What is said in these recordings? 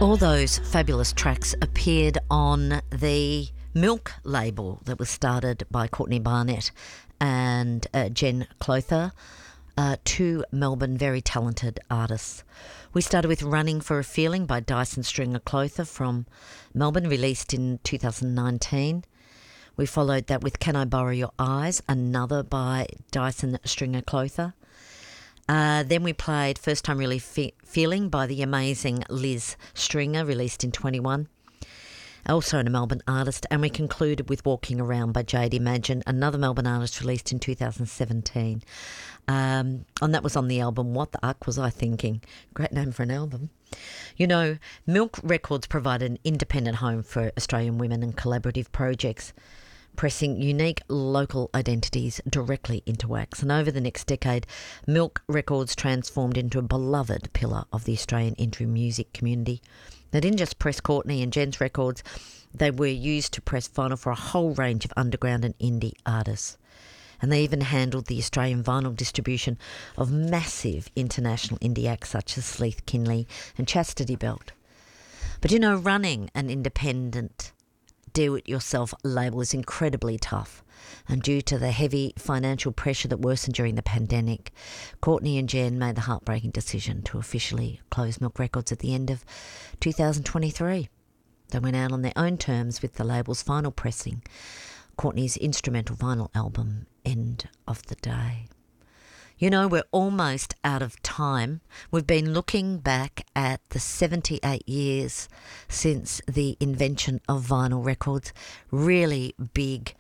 All those fabulous tracks appeared on the Milk label that was started by Courtney Barnett and Jen Clother, two Melbourne very talented artists. We started with Running for a Feeling by Dyson Stringer Clother from Melbourne, released in 2019. We followed that with Can I Borrow Your Eyes, another by Dyson Stringer Clother. Then we played First Time Really Feeling by the amazing Liz Stringer, released in 21. Also a Melbourne artist. And we concluded with Walking Around by Jade Imagine, another Melbourne artist, released in 2017. And that was on the album What the Uck Was I Thinking? Great name for an album. You know, Milk Records provide an independent home for Australian women and collaborative projects, pressing unique local identities directly into wax. And over the next decade, Milk Records transformed into a beloved pillar of the Australian indie music community. They didn't just press Courtney and Jen's records, they were used to press vinyl for a whole range of underground and indie artists. And they even handled the Australian vinyl distribution of massive international indie acts such as Sleath Kinley and Chastity Belt. But you know, running an independent do-it-yourself label is incredibly tough, and due to the heavy financial pressure that worsened during the pandemic, Courtney and Jen made the heartbreaking decision to officially close Milk Records at the end of 2023. They went out on their own terms with the label's final pressing, Courtney's instrumental vinyl album, End of the Day. You know, we're almost out of time. We've been looking back at the 78 years since the invention of vinyl records. Really big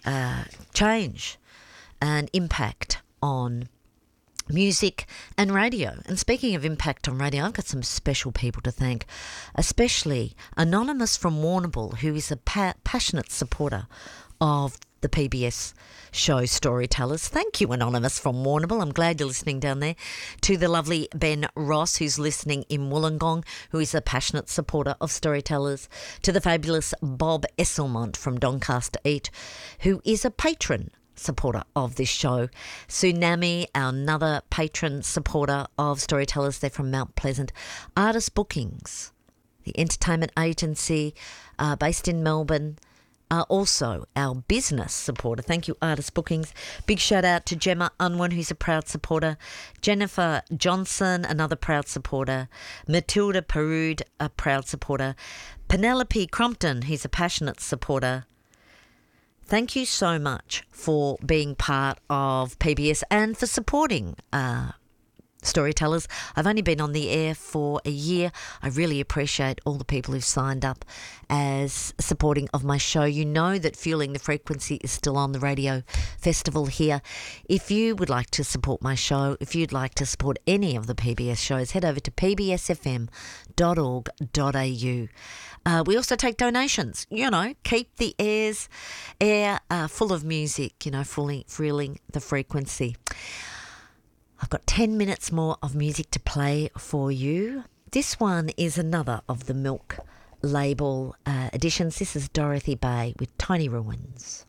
change and impact on music and radio. And speaking of impact on radio, I've got some special people to thank, especially Anonymous from Warrnambool, who is a passionate supporter of the PBS show Storytellers. Thank you, Anonymous from Warrnambool. I'm glad you're listening down there. To the lovely Ben Ross, who's listening in Wollongong, who is a passionate supporter of Storytellers. To the fabulous Bob Esselmont from Doncaster Eat, who is a patron supporter of this show. Tsunami, another patron supporter of Storytellers. They're from Mount Pleasant. Artist Bookings, the entertainment agency based in Melbourne, are also our business supporter. Thank you, Artist Bookings. Big shout out to Gemma Unwin, who's a proud supporter. Jennifer Johnson, another proud supporter. Matilda Perud, a proud supporter. Penelope Crompton, who's a passionate supporter. Thank you so much for being part of PBS and for supporting Storytellers. I've only been on the air for a year. I really appreciate all the people who've signed up as supporting of my show. You know that Fueling the Frequency is still on, the radio festival here. If you would like to support my show, if you'd like to support any of the PBS shows, head over to pbsfm.org.au. We also take donations, you know, keep the air full of music, you know, fueling the frequency. I've got 10 minutes more of music to play for you. This one is another of the Milk label editions. This is Dorothy Bay with Tiny Ruins.